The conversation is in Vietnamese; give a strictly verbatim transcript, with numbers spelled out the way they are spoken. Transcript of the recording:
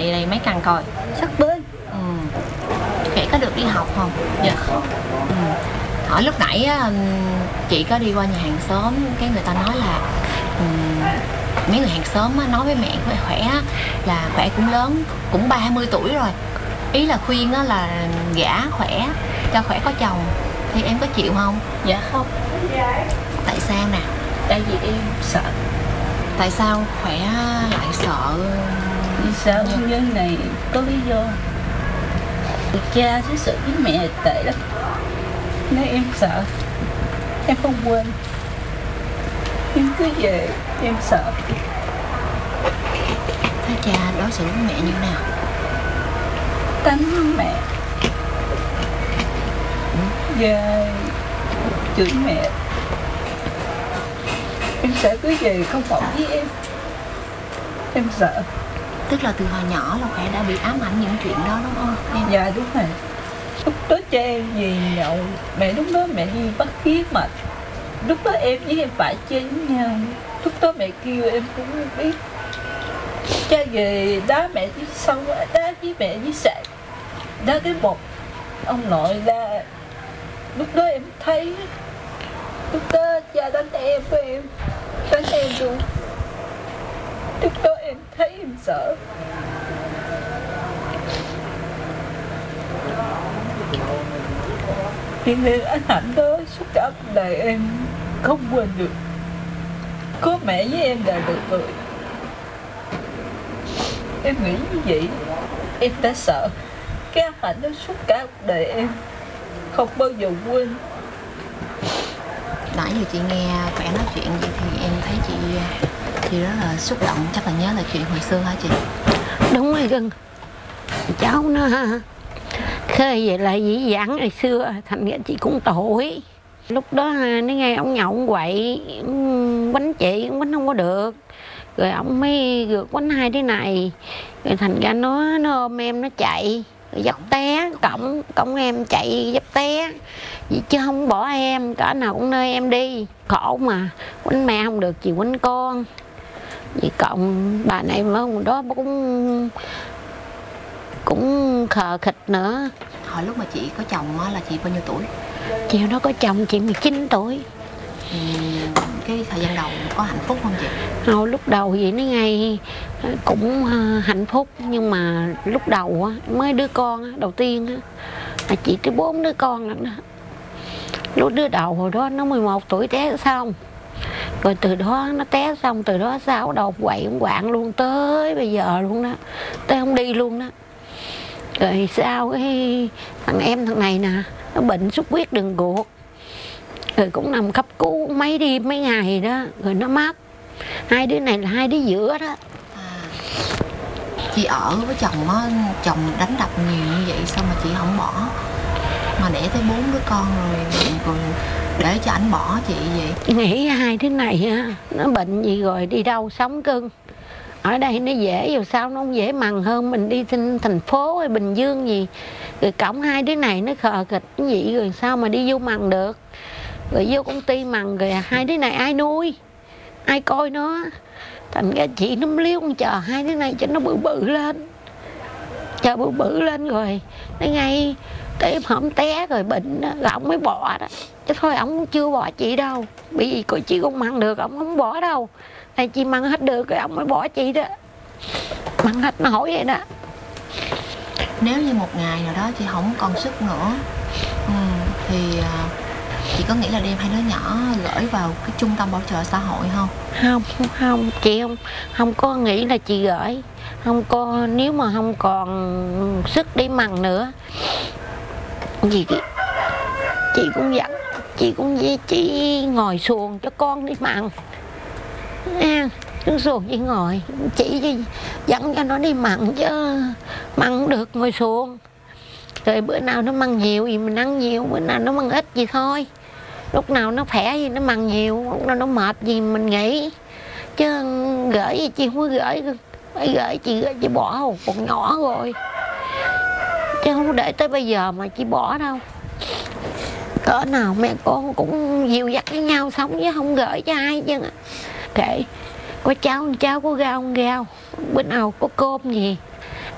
này này mấy cần coi. Sắp bên. Ừ. Khẽ có được đi học không? Dạ không. Ừ. Hỏi lúc nãy á, chị có đi qua nhà hàng xóm, cái người ta nói là um, mấy người hàng xóm á, nói với mẹ khỏe khỏe là khỏe cũng lớn, cũng ba mươi tuổi rồi. Ý là khuyên á, là gả khỏe, cho khỏe có chồng. Thì em có chịu không? Dạ không. Tại sao nè? Tại vì em sợ. Tại sao khỏe lại sợ? Vì sợ hôn nhân này có lý do. Cha chứ sợ với mẹ tệ lắm, nên em sợ. Em không quên. Em cứ về em sợ. Thế cha đối xử với mẹ như nào? Đánh với mẹ. Về chửi mẹ. Em sợ cứ về không phỏng với em. Em sợ. Tức là từ hồi nhỏ là khỏe đã bị ám ảnh những chuyện đó đúng không em? Dạ đúng rồi. Lúc đó cha em về nhậu, mẹ lúc đó mẹ đi bắt kiếp mà. Lúc đó em với em phải chơi với nhau. Lúc đó mẹ kêu em cũng không biết. Cha về đá mẹ dưới sông, đá với mẹ dưới sạn, đá cái bột ông nội ra. Lúc đó em thấy, lúc đó cha đánh em với em, đánh em luôn. Lúc đó em thấy em sợ. Vì nên anh Hạnh đó suốt cả cuộc đời em không quên được. Có mẹ với em là được rồi. Em nghĩ như vậy, em đã sợ. Cái anh Hạnh đó suốt cả cuộc đời em không bao giờ quên. Nãy giờ chị nghe khỏe nói chuyện vậy thì em thấy chị chị rất là xúc động, chắc là nhớ là chuyện hồi xưa hả chị? Đúng rồi Gân. Cháu nó khơi vậy là dĩ dãn ngày xưa, thành ra chị cũng tội. Lúc đó nó nghe ông nhậu ông quậy, quánh chị, ông quánh không có được. Rồi ông mới gượt quánh hai đứa này. Rồi thành ra nó nó ôm em nó chạy, rồi dấp té, cổng cổng em chạy dấp té. Vậy chứ không bỏ em, cỡ nào cũng nơi em đi. Khổ mà, quánh mẹ không được, chị quánh con. Vậy cộng bà này mà hôm đó cũng cũng khờ khịch nữa. Hồi lúc mà chị có chồng á là chị bao nhiêu tuổi? Chị đó có chồng chị mười chín tuổi. Ừ, cái thời gian đầu có hạnh phúc không chị? Hồi lúc đầu vậy nó ngay cũng hạnh phúc, nhưng mà lúc đầu á, mới đứa con đầu tiên á, là chị tới bốn đứa con lận đó. Lúc đứa đầu hồi đó nó mười một tuổi té xong. Rồi từ đó nó té xong, từ đó sao đầu quậy quạng luôn tới bây giờ luôn đó, tới không đi luôn đó. Rồi sao cái thằng em thằng này nè, nó bệnh xuất huyết đường ruột, rồi cũng nằm cấp cứu mấy đêm mấy ngày đó, rồi nó mất. Hai đứa này là hai đứa giữa đó. À, chị ở với chồng á, chồng đánh đập nhiều như vậy sao mà chị không bỏ, mà để tới bốn đứa con rồi rồi để cho ảnh bỏ chị vậy? Chị nghĩ hai đứa này á, nó bệnh gì rồi đi đâu sống cưng. Ở đây nó dễ, dù sao nó không dễ mằng hơn mình đi trên thành phố hay Bình Dương gì. Rồi cổng hai đứa này nó khờ khịch cái gì rồi sao mà đi vô mằng được. Rồi vô công ty mằng rồi hai đứa này ai nuôi, ai coi nó. Thành ra chị nó liếu con chờ hai đứa này cho nó bự bự lên. Chờ bự bự lên rồi nó ngay tới hổm té rồi bệnh đó, rồi ổng mới bỏ đó. Chứ thôi ổng chưa bỏ chị đâu. Bởi vì coi chị không mặn được, ổng không bỏ đâu. Tại chị mặn hết được rồi ổng mới bỏ chị đó. Mặn hết nó hỏi vậy đó. Nếu như một ngày nào đó chị không còn sức nữa, ừ, thì chị có nghĩ là đem hai đứa nhỏ gửi vào cái trung tâm bảo trợ xã hội không? Không, không, chị không không có nghĩ là chị gửi. Không có, nếu mà không còn sức đi mặn nữa gì chị cũng dặn, chị cũng chỉ ngồi xuồng cho con đi mặn à, xuống xuồng chị ngồi, chị dặn cho nó đi mặn chứ mặn không được ngồi xuồng. Rồi bữa nào nó mặn nhiều thì mình ăn nhiều, bữa nào nó mặn ít gì thôi. Lúc nào nó khỏe gì nó mặn nhiều, lúc nào nó mệt gì mình nghỉ. Chứ gửi gì chị không có gửi, phải gửi chị gửi chị bỏ không, còn nhỏ rồi. Chứ không để tới bây giờ mà chị bỏ đâu. Cỡ nào mẹ con cũng dìu dắt với nhau sống chứ không gửi cho ai chứ. Kệ, có cháu cháu, có rau không rau, bữa nào có cơm gì